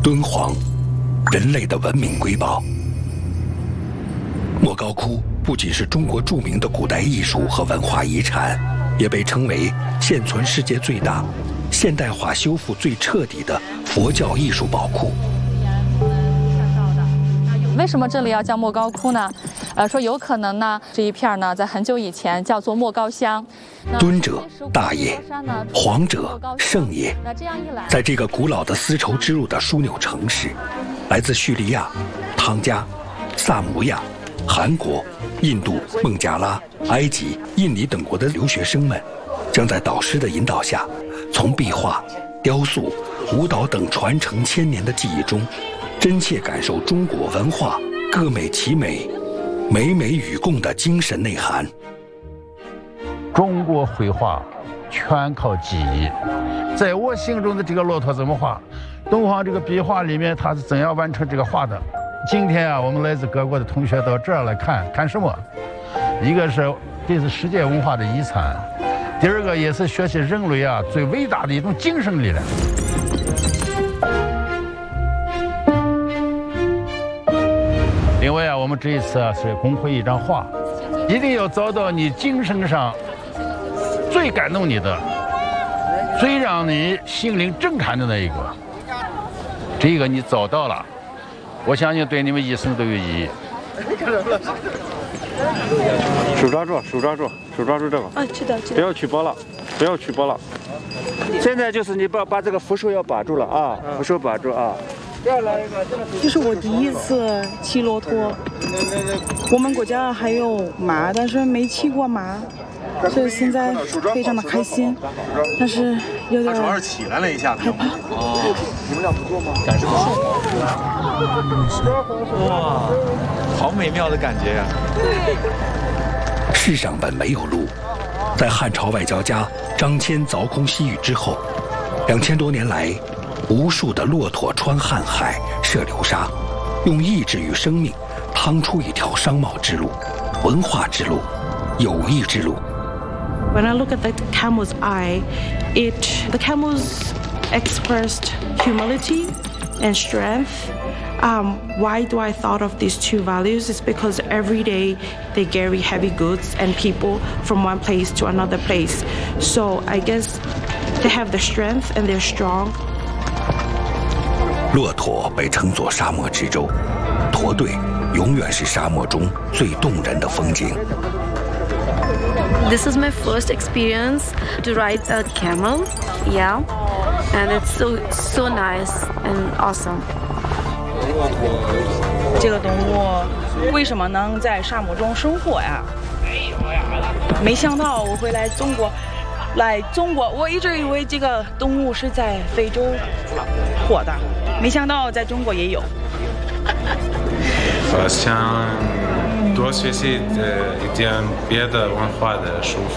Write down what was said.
敦煌，人类的文明瑰宝。莫高窟不仅是中国著名的古代艺术和文化遗产，也被称为现存世界最大、现代化修复最彻底的佛教艺术宝库。 为什么这里要叫莫高窟呢？说有可能呢，这一片呢，在很久以前叫做莫高乡。 敦者大业，皇者圣业。在这个古老的丝绸之路的枢纽城市，来自叙利亚、汤加、萨摩亚、韩国、印度、孟加拉、埃及、印尼等国的留学生们，将在导师的引导下，从壁画、雕塑、舞蹈等传承千年的技艺中，真切感受中国文化各美其美、美美与共的精神内涵。 中国绘画全靠记忆，在我心中的这个骆驼怎么画，敦煌这个壁画里面它是怎样完成这个画的。今天啊，我们来自各国的同学到这儿来看什么？一个是这是世界文化的遗产，第二个也是学习人类啊最伟大的一种精神力量。另外啊，我们这一次啊是公会一张画，一定要找到你精神上最感动你的、最让你心灵震撼的那一个。这个你找到了，我相信对你们一生都有意义。 手抓住，手抓住，手抓住这个。 啊，知道。 不要曲脖了，不要曲脖了。现在就是你把这个扶手要把住了啊，扶手把住啊。 这是我第一次骑骆驼，我们国家还有马，但是没骑过马，所以现在非常的开心，但是有点主要是起来了一下子害怕。 哦，你们俩不坐吗？感受不错。哇，好美妙的感觉呀！ 世上本没有路，在汉朝外交家张骞凿空西域之后，2000多年来，无数的骆驼穿瀚海、涉流沙，用意志与生命趟出一条商贸之路、文化之路、友谊之路。 When I look at the camel's eye, the camels expressed humility and strength. Why do I thought of these two values? It's because every day they carry heavy goods and people from one place to another place. So I guess they have the strength and they're strong. 骆驼被称作沙漠之舟，驼队永远是沙漠中最动人的风景。 This is my first experience to ride a camel, yeah, and it's so nice and awesome. 这个动物为什么能在沙漠中生活呀？没想到我会来中国，我一直以为这个动物是在非洲活的，没想到在中国也有。 想多学习一点别的文化的书。